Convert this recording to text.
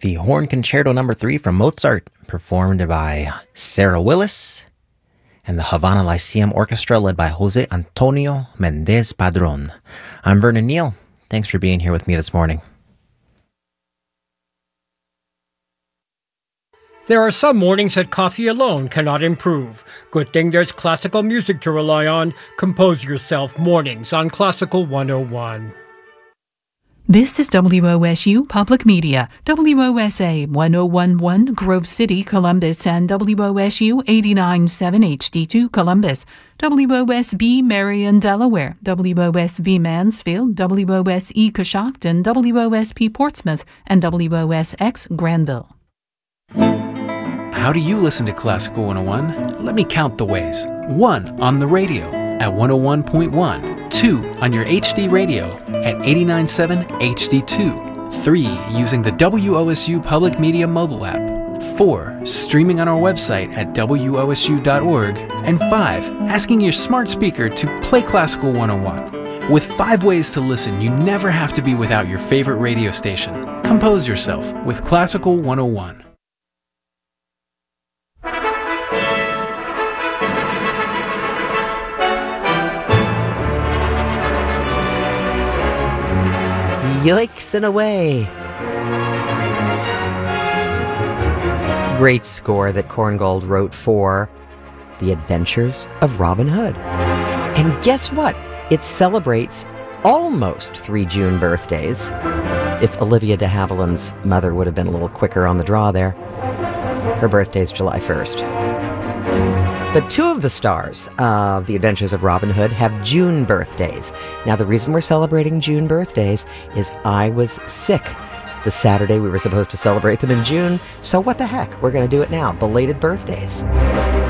the Horn Concerto No. 3 from Mozart, performed by Sarah Willis and the Havana Lyceum Orchestra, led by Jose Antonio Mendez Padron. I'm Vernon Neal. Thanks for being here with me this morning. There are some mornings that coffee alone cannot improve. Good thing there's classical music to rely on. Compose yourself mornings on Classical 101. This is WOSU Public Media, WOSA 1011 Grove City, Columbus, and WOSU 89.7 HD2 Columbus, WOSB Marion, Delaware, WOSB Mansfield, WOSE Coshocton, WOSP Portsmouth, and WOSX Granville. How do you listen to Classical 101? Let me count the ways. 1. On the radio at 101.1. 2. On your HD radio at 89.7 HD2. 3. Using the WOSU Public Media mobile app. 4. Streaming on our website at wosu.org. And 5. Asking your smart speaker to play Classical 101. With 5 ways to listen, you never have to be without your favorite radio station. Compose yourself with Classical 101. Yoicks and away! It's a great score that Korngold wrote for The Adventures of Robin Hood. And guess what? It celebrates almost 3 June birthdays. If Olivia de Havilland's mother would have been a little quicker on the draw there. Her birthday's July 1st. But 2 of the stars of The Adventures of Robin Hood have June birthdays. Now, the reason we're celebrating June birthdays is I was sick the Saturday we were supposed to celebrate them in June. So what the heck? We're going to do it now. Belated birthdays.